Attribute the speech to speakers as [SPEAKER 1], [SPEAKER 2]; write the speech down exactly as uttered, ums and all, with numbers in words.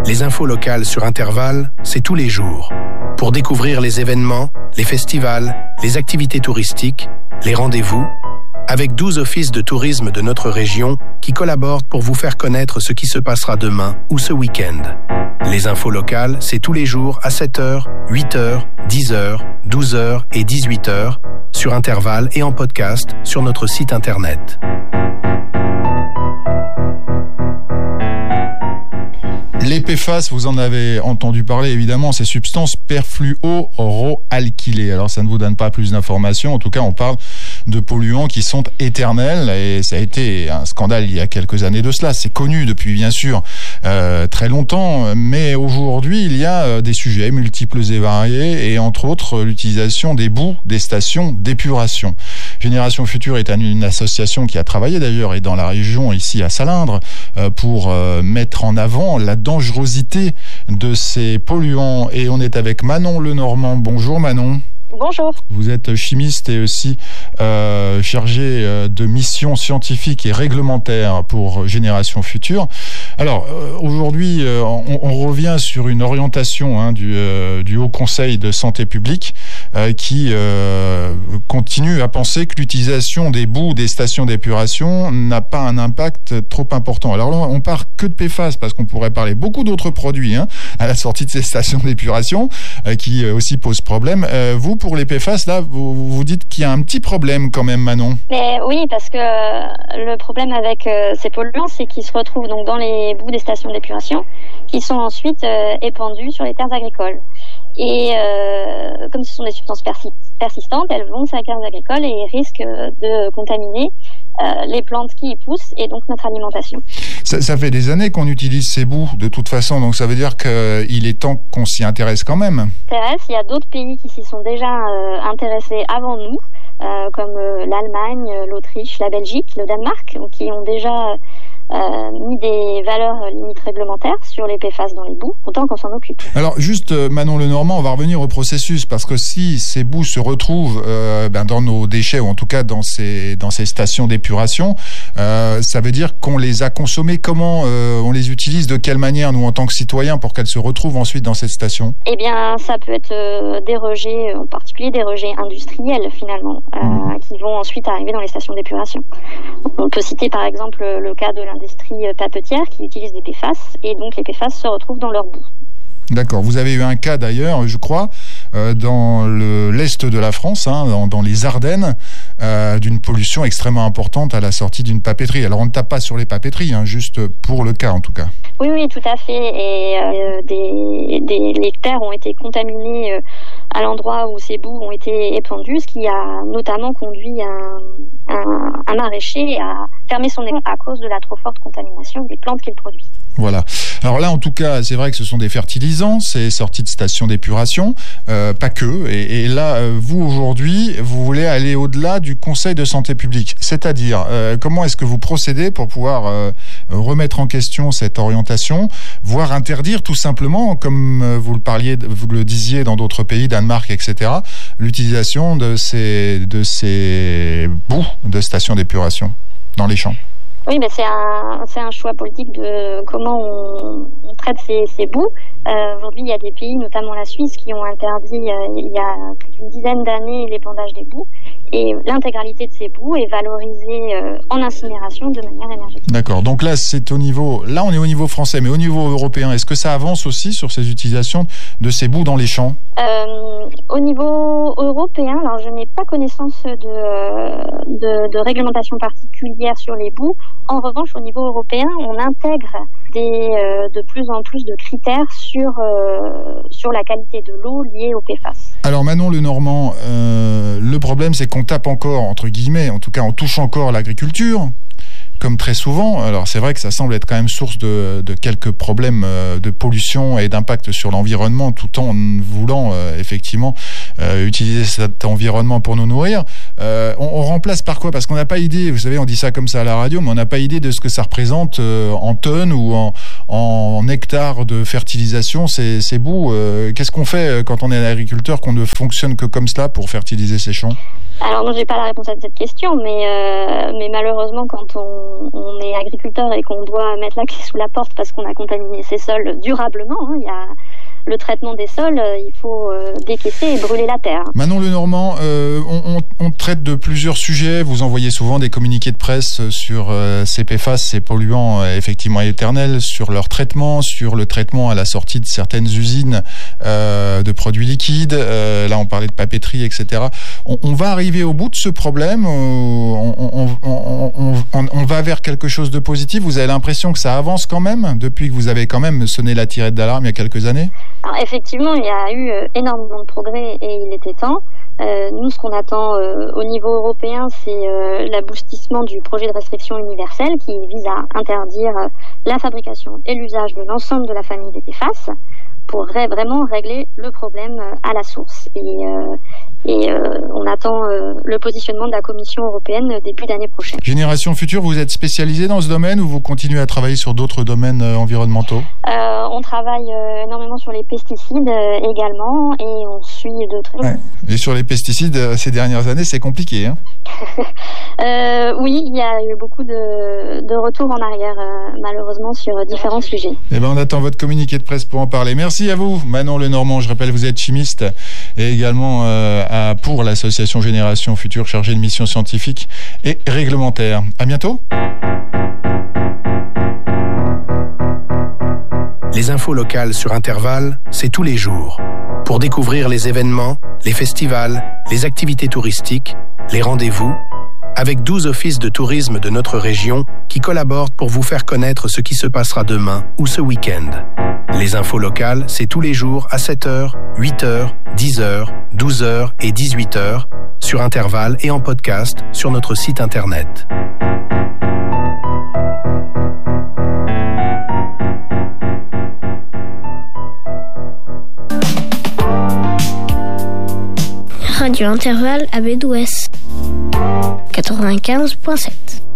[SPEAKER 1] Les infos locales sur Intervalle, c'est tous les jours. Pour découvrir les événements, les festivals, les activités touristiques, les rendez-vous, avec douze offices de tourisme de notre région qui collaborent pour vous faire connaître ce qui se passera demain ou ce week-end. Les infos locales, c'est tous les jours à sept heures, huit heures, dix heures, douze heures et dix-huit heures sur Intervalle et en podcast sur notre site internet.
[SPEAKER 2] Les P F A S, vous en avez entendu parler évidemment, ces substances perfluoroalkylées. Alors ça ne vous donne pas plus d'informations, en tout cas on parle de polluants qui sont éternels et ça a été un scandale il y a quelques années de cela. C'est connu depuis bien sûr euh, très longtemps, mais aujourd'hui il y a des sujets multiples et variés et entre autres l'utilisation des boues des stations d'épuration. Génération Future est une association qui a travaillé d'ailleurs et dans la région ici à Salindre euh, pour euh, mettre en avant la dangerosité de ces polluants et on est avec Manon Lenormand. Bonjour Manon.
[SPEAKER 3] Bonjour.
[SPEAKER 2] Vous êtes chimiste et aussi euh, chargé de mission scientifique et réglementaire pour Génération Future. Alors euh, aujourd'hui, euh, on, on revient sur une orientation hein, du, euh, du Haut Conseil de santé publique euh, qui euh, continue à penser que l'utilisation des boues des stations d'épuration n'a pas un impact trop important. Alors là, on part que de P F A S parce qu'on pourrait parler beaucoup d'autres produits hein, à la sortie de ces stations d'épuration euh, qui euh, aussi posent problème. Euh, vous, pour les P F A S, là, vous, vous dites qu'il y a un petit problème quand même, Manon.
[SPEAKER 3] Mais oui, parce que le problème avec euh, ces polluants, c'est qu'ils se retrouvent donc dans les boues des stations d'épuration, qui sont ensuite euh, épandus sur les terres agricoles. Et euh, comme ce sont des substances persi- persistantes, elles vont sur les terres agricoles et risquent de contaminer euh, les plantes qui y poussent et donc notre alimentation.
[SPEAKER 2] Ça, ça fait des années qu'on utilise ces boues de toute façon, donc ça veut dire qu'il est temps qu'on s'y intéresse quand même.
[SPEAKER 3] Il y a d'autres pays qui s'y sont déjà euh, intéressés avant nous, euh, comme euh, l'Allemagne, l'Autriche, la Belgique, le Danemark, qui ont déjà Euh, mis des valeurs limites réglementaires sur les P F A S dans les boues, autant qu'on s'en occupe.
[SPEAKER 2] Alors juste, Manon Lenormand, on va revenir au processus, parce que si ces boues se retrouvent euh, ben, dans nos déchets, ou en tout cas dans ces, dans ces stations d'épuration, euh, ça veut dire qu'on les a consommées. Comment euh, on les utilise, de quelle manière, nous, en tant que citoyens, pour qu'elles se retrouvent ensuite dans cette station ?
[SPEAKER 3] Eh bien, ça peut être euh, des rejets, en particulier des rejets industriels, finalement, euh, mmh. qui vont ensuite arriver dans les stations d'épuration. On peut citer, par exemple, le cas de l'industrie papetière qui utilise des P F A S et donc les P F A S se retrouvent dans leur boue.
[SPEAKER 2] D'accord. Vous avez eu un cas d'ailleurs, je crois, euh, dans le, l'est de la France, hein, dans, dans les Ardennes, euh, d'une pollution extrêmement importante à la sortie d'une papeterie. Alors on ne tape pas sur les papeteries, hein, juste pour le cas en tout cas.
[SPEAKER 3] Oui, oui, tout à fait. Et euh, des, des, les terres ont été contaminées euh, à l'endroit où ces boues ont été épandues, ce qui a notamment conduit un, un, un maraîcher à fermer son étang à cause de la trop forte contamination des plantes qu'il produit.
[SPEAKER 2] Voilà. Alors là, en tout cas, c'est vrai que ce sont des fertilisants, c'est sorti de stations d'épuration, euh, pas que. Et, et là, euh, vous, aujourd'hui, vous voulez aller au-delà du Conseil de santé publique. C'est-à-dire, euh, comment est-ce que vous procédez pour pouvoir euh, remettre en question cette orientation, voire interdire tout simplement, comme euh, vous le parliez, vous le disiez dans d'autres pays, Danemark, et cetera, l'utilisation de ces, de ces boues de stations d'épuration dans les champs?
[SPEAKER 3] Oui, ben c'est un c'est un choix politique de comment on, on traite ces, ces boues. Euh, aujourd'hui, il y a des pays, notamment la Suisse, qui ont interdit euh, il y a plus d'une dizaine d'années l'épandage des boues. Et l'intégralité de ces boues est valorisée euh, en incinération de manière énergétique.
[SPEAKER 2] D'accord. Donc là, c'est au niveau, là, on est au niveau français, mais au niveau européen, est-ce que ça avance aussi sur ces utilisations de ces boues dans les champs ?
[SPEAKER 3] euh, Au niveau européen, alors je n'ai pas connaissance de, de, de réglementation particulière sur les boues. En revanche, au niveau européen, on intègre des, euh, de plus en plus de critères sur, euh, sur la qualité de l'eau liée au P F A S.
[SPEAKER 2] Alors Manon Lenormand, euh, le problème c'est qu'on tape encore, entre guillemets, en tout cas on touche encore l'agriculture, comme très souvent. Alors c'est vrai que ça semble être quand même source de, de quelques problèmes de pollution et d'impact sur l'environnement, tout en voulant euh, effectivement euh, utiliser cet environnement pour nous nourrir. Euh, on, on remplace par quoi ? Parce qu'on n'a pas idée, vous savez, on dit ça comme ça à la radio, mais on n'a pas idée de ce que ça représente euh, en tonnes ou en, en hectares de fertilisation, c'est, c'est beau. Euh, qu'est-ce qu'on fait quand on est un agriculteur, qu'on ne fonctionne que comme cela pour fertiliser ses champs?
[SPEAKER 3] Alors moi, j'ai pas la réponse à cette question, mais euh, mais malheureusement, quand on, on est agriculteur et qu'on doit mettre la clé sous la porte parce qu'on a contaminé ses sols durablement, hein, il y a le traitement des sols, il faut euh, décaisser et brûler la terre.
[SPEAKER 2] Manon Lenormand, euh, on, on, on traite de plusieurs sujets. Vous envoyez souvent des communiqués de presse sur euh, ces P F A S, ces polluants euh, effectivement éternels, sur leur traitement, sur le traitement à la sortie de certaines usines euh, de produits liquides. Euh, là, on parlait de papeterie, et cetera. On, on va arriver au bout de ce problème. On, on, on, on, on, on va vers quelque chose de positif. Vous avez l'impression que ça avance quand même depuis que vous avez quand même sonné la tirette d'alarme il y a quelques années?
[SPEAKER 3] Alors effectivement, il y a eu euh, énormément de progrès et il était temps. Euh, nous, ce qu'on attend euh, au niveau européen, c'est euh, l'aboutissement du projet de restriction universelle qui vise à interdire euh, la fabrication et l'usage de l'ensemble de la famille des P F A S pour ré- vraiment régler le problème euh, à la source. Et, euh, et euh, on attend euh, le positionnement de la Commission européenne début d'année prochaine.
[SPEAKER 2] Génération Future, vous êtes spécialisé dans ce domaine ou vous continuez à travailler sur d'autres domaines euh, environnementaux?
[SPEAKER 3] euh, On travaille euh, énormément sur les pesticides euh, également et on suit de très...
[SPEAKER 2] Ouais. Et sur les pesticides, euh, ces dernières années, c'est compliqué, hein?
[SPEAKER 3] euh, Oui, il y a eu beaucoup de, de retours en arrière, euh, malheureusement, sur différents sujets.
[SPEAKER 2] Eh ben, on attend votre communiqué de presse pour en parler. Merci à vous, Manon Lenormand. Je rappelle, vous êtes chimiste et également euh, à, pour l'association Génération Future, chargée de mission scientifique et réglementaire. À bientôt.
[SPEAKER 1] Les infos locales sur Intervalle, c'est tous les jours. Pour découvrir les événements, les festivals, les activités touristiques, les rendez-vous, avec douze offices de tourisme de notre région qui collaborent pour vous faire connaître ce qui se passera demain ou ce week-end. Les infos locales, c'est tous les jours à sept heures, huit heures, dix heures, douze heures et dix-huit heures sur Intervalle et en podcast sur notre site internet.
[SPEAKER 4] Radio Intervalle à Bédouès quatre-vingt-quinze point sept.